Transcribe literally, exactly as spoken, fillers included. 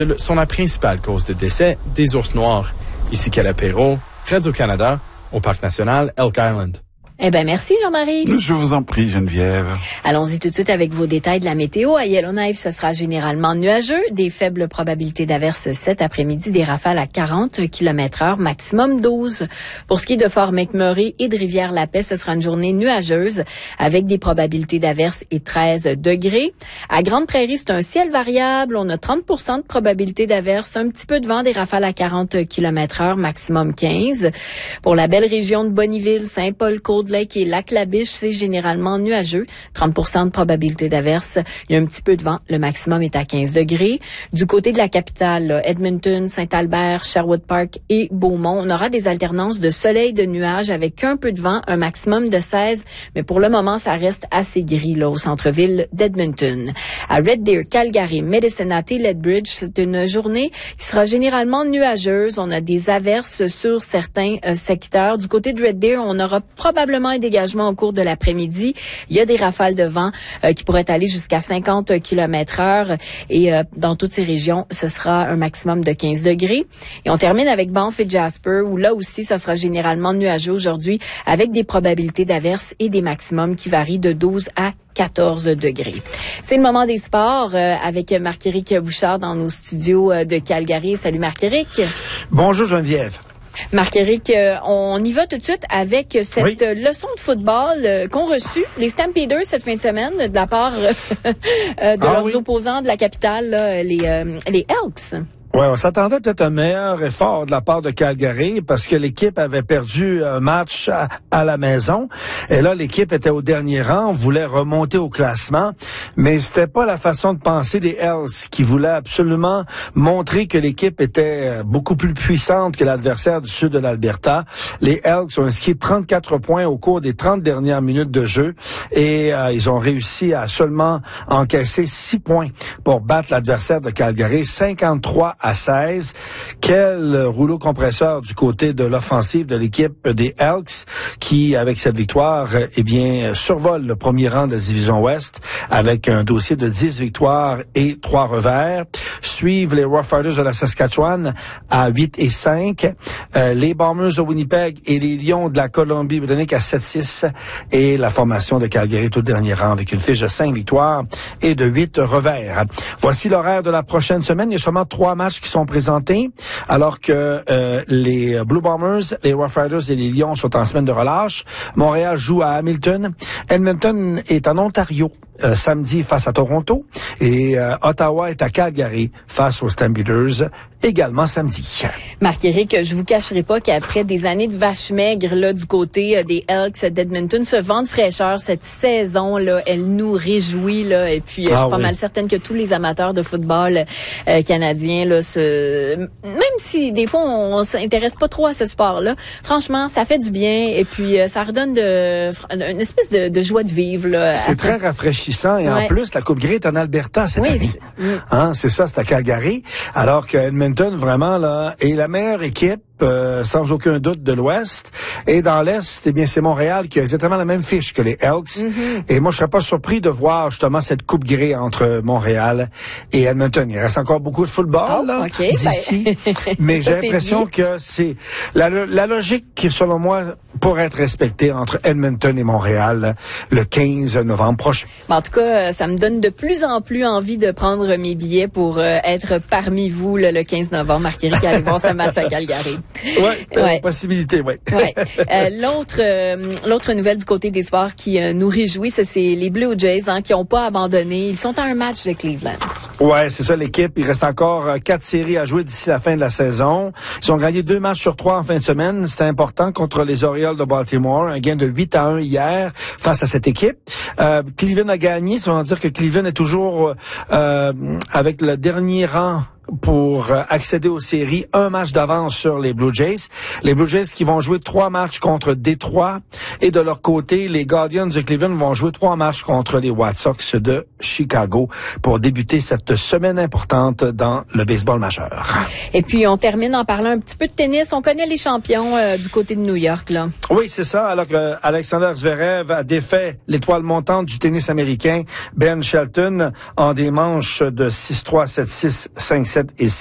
sont la principale cause de décès des ours noirs. Ici Calapero, Radio-Canada, au Parc national Elk Island. Eh bien, merci Jean-Marie. Je vous en prie, Geneviève. Allons-y tout de suite avec vos détails de la météo. À Yellowknife, ce sera généralement nuageux. Des faibles probabilités d'averses cet après-midi, des rafales à quarante kilomètres heure, maximum douze. Pour ce qui est de Fort McMurray et de Rivière-la-Paix, ce sera une journée nuageuse avec des probabilités d'averses et treize degrés. À Grande-Prairie, c'est un ciel variable. On a trente pour cent de probabilité d'averses, un petit peu de vent, des rafales à quarante kilomètres heure, maximum quinze. Pour la belle région de Bonnyville, Saint-Paul-Côte Lake et Lac-la-Biche, c'est généralement nuageux. trente pour cent de probabilité d'averse. Il y a un petit peu de vent. Le maximum est à quinze degrés. Du côté de la capitale, là, Edmonton, Saint-Albert, Sherwood Park et Beaumont, on aura des alternances de soleil, de nuages avec un peu de vent, un maximum de seize. Mais pour le moment, ça reste assez gris là au centre-ville d'Edmonton. À Red Deer, Calgary, Medicine Hat et Lethbridge, c'est une journée qui sera généralement nuageuse. On a des averses sur certains euh, secteurs. Du côté de Red Deer, on aura probablement un dégagement au cours de l'après-midi. Il y a des rafales de vent euh, qui pourraient aller jusqu'à cinquante kilomètres heure et euh, dans toutes ces régions, ce sera un maximum de quinze degrés. Et on termine avec Banff et Jasper où là aussi, ça sera généralement nuageux aujourd'hui avec des probabilités d'averses et des maximums qui varient de douze à quatorze degrés. C'est le moment des sports euh, avec Marc-Éric Bouchard dans nos studios euh, de Calgary. Salut Marc-Éric. Bonjour Geneviève. Marc-Éric, euh, on y va tout de suite avec cette oui. euh, leçon de football euh, qu'ont reçue les Stampeders cette fin de semaine de la part euh, euh, de ah, leurs oui. opposants de la capitale, là, les, euh, les Elks. Ouais, on s'attendait peut-être à un meilleur effort de la part de Calgary parce que l'équipe avait perdu un match à, à la maison. Et là, l'équipe était au dernier rang, voulait remonter au classement. Mais c'était pas la façon de penser des Elks qui voulaient absolument montrer que l'équipe était beaucoup plus puissante que l'adversaire du sud de l'Alberta. Les Elks ont inscrit trente-quatre points au cours des trente dernières minutes de jeu et euh, ils ont réussi à seulement encaisser six points pour battre l'adversaire de Calgary, cinquante-trois à seize. Quel rouleau compresseur du côté de l'offensive de l'équipe des Elks qui, avec cette victoire, eh bien, survole le premier rang de la division Ouest avec un dossier de dix victoires et trois revers. Suivent les Rough Riders de la Saskatchewan à huit et cinq, euh, les Bombers de Winnipeg et les Lions de la Colombie-Britannique à sept six et la formation de Calgary tout dernier rang avec une fiche de cinq victoires et de huit revers. Voici l'horaire de la prochaine semaine. Il y a seulement trois matchs qui sont présentés, alors que euh, les Blue Bombers, les Rough Riders et les Lions sont en semaine de relâche. Montréal joue à Hamilton. Edmonton est en Ontario euh, samedi face à Toronto. Et euh, Ottawa est à Calgary face aux Stampeders également samedi. Marc-Éric, je vous cacherai pas qu'après des années de vaches maigres là du côté euh, des Elks d'Edmonton, ce vent de fraîcheur, cette saison là, elle nous réjouit là. Et puis, euh, ah, je suis pas oui. mal certaine que tous les amateurs de football euh, canadiens là, se... même si des fois on, on s'intéresse pas trop à ce sport-là, franchement, ça fait du bien et puis euh, ça redonne de, une espèce de, de joie de vivre là. C'est très rafraîchissant et ouais. en plus la Coupe Grey est en Alberta cette oui, année. C'est... Mm. Hein, c'est ça, c'est à Calgary, alors que Edmonton vraiment là est la meilleure équipe. Euh, sans aucun doute de l'Ouest. Et dans l'Est, eh bien, c'est Montréal qui a exactement la même fiche que les Elks. Mm-hmm. Et moi, je serais pas surpris de voir justement cette coupe Grey entre Montréal et Edmonton. Il reste encore beaucoup de football oh, là, okay, d'ici. Ben... mais j'ai l'impression que c'est la, la logique qui, selon moi, pourrait être respectée entre Edmonton et Montréal le quinze novembre prochain. Ben, en tout cas, ça me donne de plus en plus envie de prendre mes billets pour euh, être parmi vous là, le quinze novembre. Marc-Éric, allez voir ce match à Calgary. Ouais, ouais. possibilité, ouais. ouais. Euh, l'autre, euh, l'autre nouvelle du côté des sports qui euh, nous réjouit, c'est, c'est les Blue Jays hein, qui n'ont pas abandonné. Ils sont à un match de Cleveland. Ouais, c'est ça l'équipe. Il reste encore euh, quatre séries à jouer d'ici la fin de la saison. Ils ont gagné deux matchs sur trois en fin de semaine. C'était important contre les Orioles de Baltimore. Un gain de huit à un hier face à cette équipe. Euh, Cleveland a gagné. Ça veut dire que Cleveland est toujours euh, avec le dernier rang pour accéder aux séries, un match d'avance sur les Blue Jays. Les Blue Jays qui vont jouer trois matchs contre Détroit et de leur côté, les Guardians de Cleveland vont jouer trois matchs contre les White Sox de Chicago pour débuter cette semaine importante dans le baseball majeur. Et puis, on termine en parlant un petit peu de tennis. On connaît les champions euh, du côté de New York, là. Oui, c'est ça. Alors que Alexander Zverev a défait l'étoile montante du tennis américain, Ben Shelton, en des manches de six trois, sept six, cinq sept sept et